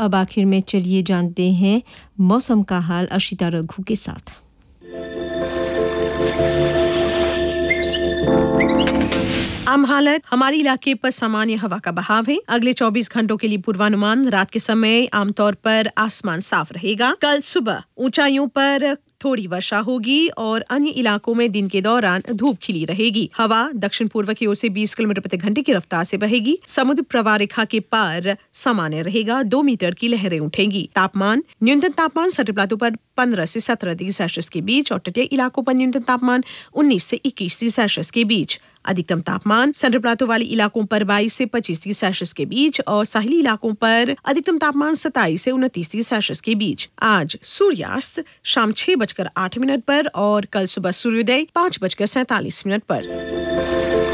अब आखिर में चलिए जानते हैं मौसम का हाल अशिता रघु के साथ। आम हालत हमारे इलाके पर सामान्य हवा का बहाव है। अगले 24 घंटों के लिए पूर्वानुमान, रात के समय आमतौर पर आसमान साफ रहेगा। कल सुबह ऊंचाइयों पर थोड़ी वर्षा होगी और अन्य इलाकों में दिन के दौरान धूप खिली रहेगी। हवा दक्षिण पूर्व की ओर से 20 किलोमीटर प्रति घंटे की रफ्तार से बहेगी। समुद्र प्रवाह रेखा के पार सामान्य रहेगा, 2 मीटर की लहरें उठेंगी। तापमान, न्यूनतम तापमान सेंट्रल प्लाटू पर 15 से 17 डिग्री सेल्सियस के बीच और तटीय इलाकों पर न्यूनतम तापमान 19 से 21 डिग्री सेल्सियस के बीच। अधिकतम तापमान सेंट्रल प्लाटू वाले इलाकों पर 22 से 25 डिग्री सेल्सियस के बीच और साहिली इलाकों पर अधिकतम तापमान 27 से 29 डिग्री सेल्सियस के बीच। आज सूर्यास्त शाम 6:08 पर और कल सुबह सूर्योदय 5:47 पर।